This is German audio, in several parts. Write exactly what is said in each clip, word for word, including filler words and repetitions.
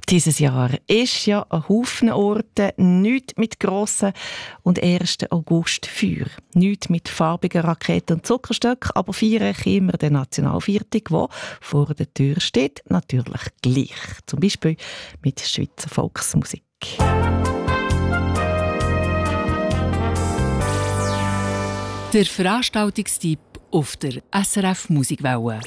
Dieses Jahr ist ja an Haufen Orten nichts mit grossen und ersten Augustfeuer. Nichts mit farbigen Raketen und Zuckerstöcken, aber feiern immer den Nationalviertag, der vor der Tür steht, natürlich gleich. Zum Beispiel mit Schweizer Volksmusik. Der Veranstaltungstipp auf der S R F Musikwelle.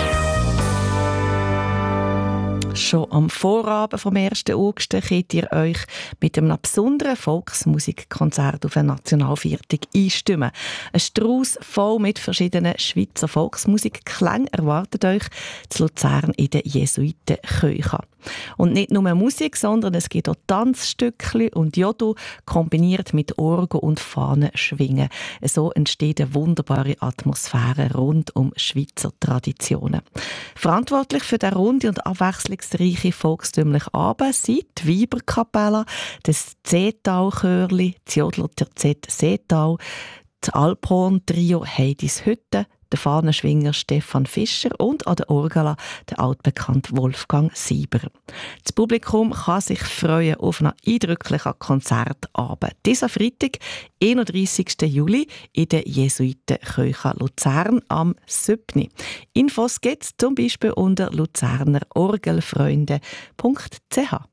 Schon am Vorabend vom ersten August könnt ihr euch mit einem besonderen Volksmusikkonzert auf einen Nationalviertag einstimmen. Ein Strauss voll mit verschiedenen Schweizer Volksmusikklängen erwartet euch zu Luzern in der Jesuitenkirche. Und nicht nur Musik, sondern es gibt auch Tanzstückchen und Jodel, kombiniert mit Orgel und Fahnenschwingen. So entsteht eine wunderbare Atmosphäre rund um Schweizer Traditionen. Verantwortlich für den runde und abwechslungsreiche volkstümliche Abend sind die Weiberkapelle, das Zetal-Chörli, das Jodler Terzett Seetal, das Alphorn-Trio Heidis Hütte, der Fahnenschwinger Stefan Fischer und an der Orgel der altbekannte Wolfgang Sieber. Das Publikum kann sich freuen auf einen eindrücklichen Konzertabend. Dieser Freitag, einunddreissigsten Juli, in der Jesuitenkirche Luzern am siebten Infos gibt es zum Beispiel unter luzerner orgelfreunde punkt c h.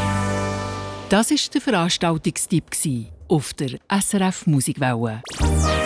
Das war der Veranstaltungstipp auf der S R F Musikwelle.